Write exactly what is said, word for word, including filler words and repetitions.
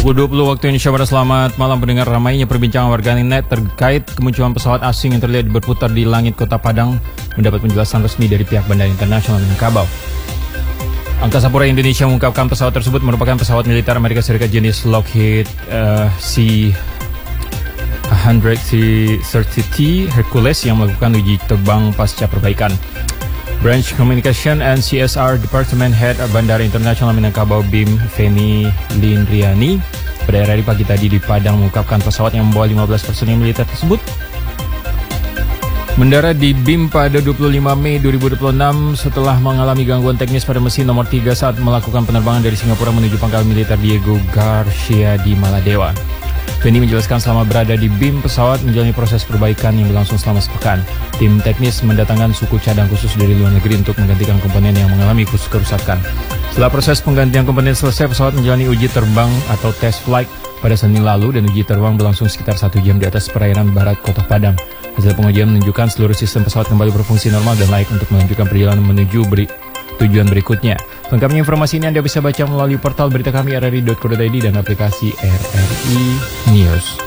Pukul dua puluh waktu Indonesia Barat. Selamat malam pendengar. Ramainya perbincangan warganet terkait kemunculan pesawat asing yang terlihat berputar di langit Kota Padang mendapat penjelasan resmi dari pihak Bandara Internasional Minangkabau. Angkasa Pura Indonesia mengungkapkan pesawat tersebut merupakan pesawat militer Amerika Serikat jenis Lockheed uh, C seratus C tiga puluh T Hercules yang melakukan uji terbang pasca perbaikan. Branch Communication and C S R Department Head Bandara Internasional Minangkabau B I M Feni Lindriani pada hari pagi tadi di Padang mengungkapkan pesawat yang membawa lima belas personil militer tersebut mendarat di B I M pada dua puluh lima Mei dua ribu dua puluh enam setelah mengalami gangguan teknis pada mesin nomor tiga saat melakukan penerbangan dari Singapura menuju pangkalan militer Diego Garcia di Maladewa. Feni menjelaskan selama berada di B I M, pesawat menjalani proses perbaikan yang berlangsung selama sepekan. Tim teknis mendatangkan suku cadang khusus dari luar negeri untuk menggantikan komponen yang mengalami kerusakan. Setelah proses penggantian komponen selesai, pesawat menjalani uji terbang atau test flight pada Senin lalu dan uji terbang berlangsung sekitar satu jam di atas perairan barat Kota Padang. Hasil pengujian menunjukkan seluruh sistem pesawat kembali berfungsi normal dan layak untuk melanjutkan perjalanan menuju beri tujuan berikutnya. Lengkapnya informasi ini Anda bisa baca melalui portal berita kami r r i dot co dot i d dan aplikasi R R I News.